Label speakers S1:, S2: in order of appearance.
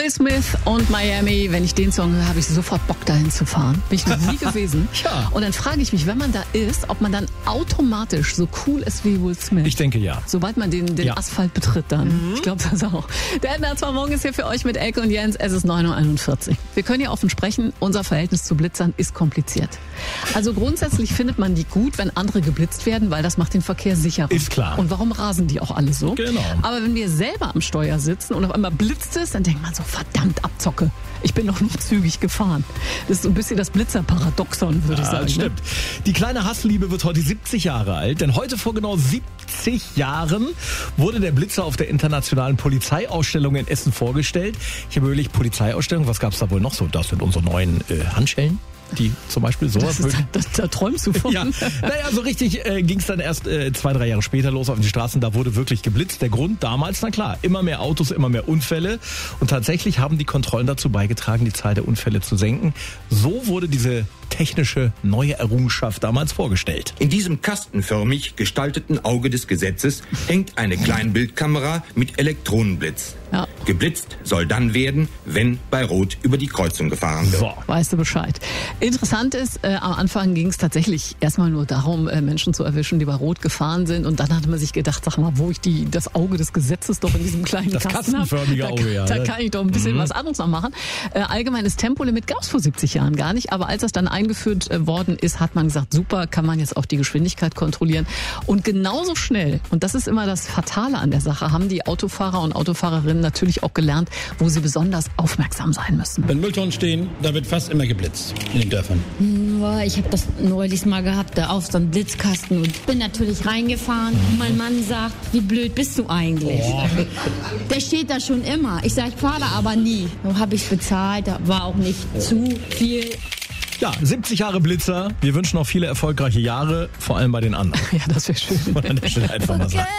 S1: Smith und Miami, wenn ich den Song höre, habe ich sofort Bock, dahin zu fahren. Bin ich noch nie gewesen.
S2: Ja.
S1: Und dann frage ich mich, wenn man da ist, ob man dann automatisch so cool ist wie Will Smith.
S2: Ich denke ja.
S1: Sobald man den Asphalt betritt dann. Ich glaube das auch. Der NDR Morgen ist hier für euch mit Elke und Jens. Es ist 9.41 Uhr. Wir können hier offen sprechen. Unser Verhältnis zu Blitzern ist kompliziert. Also grundsätzlich findet man die gut, wenn andere geblitzt werden, weil das macht den Verkehr sicherer.
S2: Ist klar.
S1: Und warum rasen die auch alle so?
S2: Genau.
S1: Aber wenn wir selber am Steuer sitzen und auf einmal blitzt es, dann denkt man so, verdammt, Abzocke. Ich bin doch nur zügig gefahren. Das ist so ein bisschen das Blitzer-Paradoxon, würde ich sagen.
S2: Stimmt. Ne? Die kleine Hassliebe wird heute 70 Jahre alt, denn heute vor genau 70 Jahren wurde der Blitzer auf der internationalen Polizeiausstellung in Essen vorgestellt. Ich habe überlegt, Polizeiausstellung, was gab es da wohl noch so? Das sind unsere neuen Handschellen. Die zum Beispiel sowas.
S1: Da träumst du von.
S2: Ja, naja, so richtig ging es dann erst 2-3 Jahre später los auf den Straßen. Da wurde wirklich geblitzt. Der Grund damals, na klar, immer mehr Autos, immer mehr Unfälle. Und tatsächlich haben die Kontrollen dazu beigetragen, die Zahl der Unfälle zu senken. So wurde diese technische neue Errungenschaft damals vorgestellt.
S3: In diesem kastenförmig gestalteten Auge des Gesetzes hängt eine Kleinbildkamera mit Elektronenblitz.
S1: Ja.
S3: Geblitzt soll dann werden, wenn bei Rot über die Kreuzung gefahren wird.
S2: So.
S1: Weißt du Bescheid. Interessant ist, am Anfang ging es tatsächlich erstmal nur darum, Menschen zu erwischen, die bei Rot gefahren sind. Und dann hat man sich gedacht, sag mal, wo ich das Auge des Gesetzes doch in diesem kleinen
S2: Das
S1: Kasten habe.
S2: kastenförmige Auge, ja.
S1: Da kann ich doch ein bisschen was anderes noch machen. Allgemeines Tempolimit gab es vor 70 Jahren gar nicht. Aber als das dann eingeführt worden ist, hat man gesagt, super, kann man jetzt auch die Geschwindigkeit kontrollieren. Und genauso schnell, und das ist immer das Fatale an der Sache, haben die Autofahrer und Autofahrerinnen natürlich auch gelernt, wo sie besonders aufmerksam sein müssen.
S4: Wenn Mülltonnen stehen, da wird fast immer geblitzt in den Dörfern.
S5: Ich habe das neulich mal gehabt, da auf so einem Blitzkasten. Und bin natürlich reingefahren. Und mein Mann sagt, wie blöd bist du eigentlich? Oh. Der steht da schon immer. Ich sage, ich fahre da aber nie. So habe ich bezahlt, da war auch nicht zu viel.
S2: Ja, 70 Jahre Blitzer. Wir wünschen noch viele erfolgreiche Jahre, vor allem bei den anderen.
S1: Ja, das wäre schön.
S2: Und an der Stelle einfach mal sagen.